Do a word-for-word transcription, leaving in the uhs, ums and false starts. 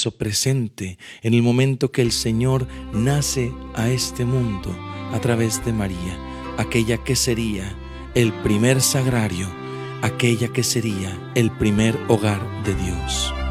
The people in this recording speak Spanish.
hizo presente en el momento que el Señor nace a este mundo a través de María, aquella que sería el primer sagrario, aquella que sería el primer hogar de Dios.